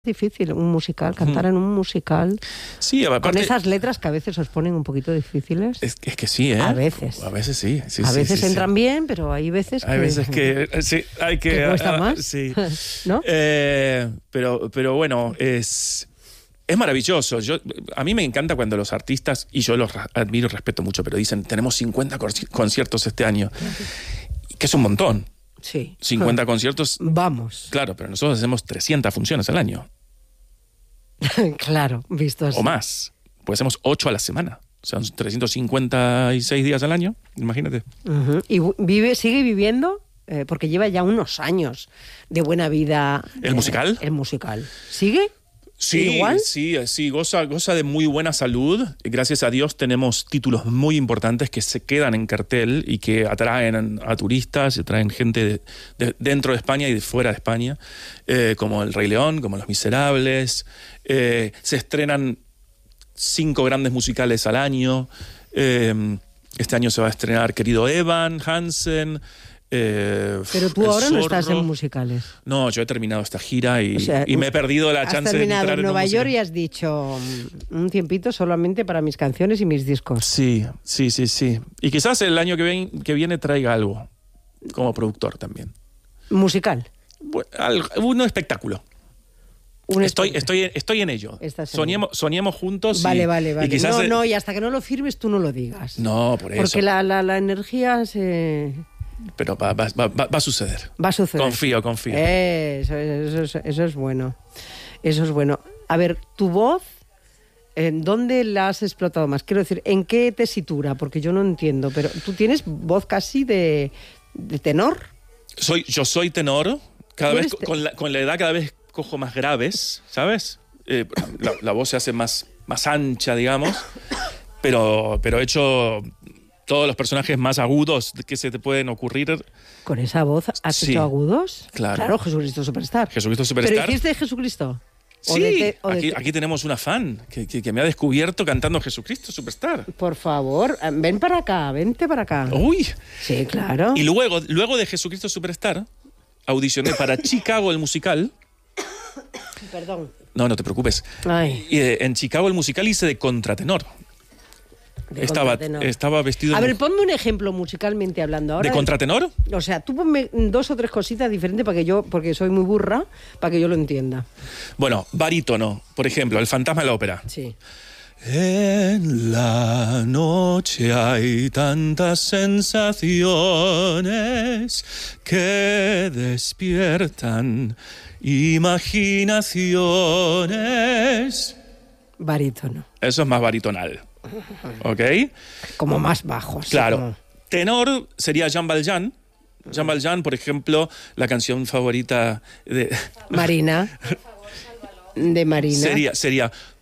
difícil un musical, cantar en un musical. Sí, aparte, con esas letras que a veces os ponen un poquito difíciles. Es que sí, ¿eh? A veces. A veces sí. A veces entran bien, pero hay veces que... Hay veces que sí, hay que cuesta más. Sí. ¿No? Pero bueno, es maravilloso. A mí me encanta cuando los artistas, y yo los admiro y respeto mucho, pero dicen, tenemos 50 conciertos este año, que es un montón. Sí. 50 conciertos. Vamos. Claro, pero nosotros hacemos 300 funciones al año. Claro, visto así. O más. Pues hacemos 8 a la semana. O sea, son 356 días al año, imagínate. Uh-huh. ¿Y sigue viviendo? Porque lleva ya unos años de buena vida. ¿El musical? El musical. ¿Sigue? Sí, ¿Igual? sí, goza de muy buena salud. Gracias a Dios tenemos títulos muy importantes que se quedan en cartel y que atraen a turistas, atraen gente dentro de España y de fuera de España, como El Rey León, como Los Miserables. Se estrenan 5 grandes musicales al año. Este año se va a estrenar Querido Evan Hansen. Pero tú ahora no estás en musicales. No, yo he terminado esta gira y me he perdido la chance de entrar en un musical. Has terminado en Nueva York y has dicho un tiempito solamente para mis canciones y mis discos. Sí. Y quizás el año que viene traiga algo como productor también. ¿Musical? Un espectáculo. Estoy en ello. Soñemos juntos. Vale. Y quizás y hasta que no lo firmes tú no lo digas. No, por eso. Porque la energía se... Pero va a suceder. Va a suceder. Confío. Eso es bueno. Eso es bueno. A ver, tu voz, ¿en dónde la has explotado más? Quiero decir, ¿en qué tesitura? Porque yo no entiendo, pero tú tienes voz casi de tenor. Yo soy tenor. Cada vez con la edad cada vez cojo más graves, ¿sabes? La voz se hace más ancha, digamos. Pero he hecho todos los personajes más agudos que se te pueden ocurrir. ¿Con esa voz has hecho agudos? Claro, Jesucristo Superstar. ¿Pero hiciste de Jesucristo? Sí, aquí tenemos una fan que me ha descubierto cantando Jesucristo Superstar. Por favor, vente para acá. Uy. Sí, claro. Y luego de Jesucristo Superstar, audicioné para Chicago el musical. Perdón. No te preocupes. Ay. Y en Chicago el musical hice de contratenor. Estaba vestido... A ver, ponme un ejemplo musicalmente hablando ahora. ¿De contratenor? O sea, tú ponme 2 o 3 cositas diferentes porque soy muy burra, para que yo lo entienda. Bueno, barítono, por ejemplo, El fantasma de la ópera. Sí. En la noche hay tantas sensaciones que despiertan imaginaciones. Barítono. Eso es más baritonal. ¿Ok? Como más bajo. Claro. Como... Tenor sería Jean Valjean. Jean Valjean, por ejemplo, la canción favorita de... Marina. De Marina. Sería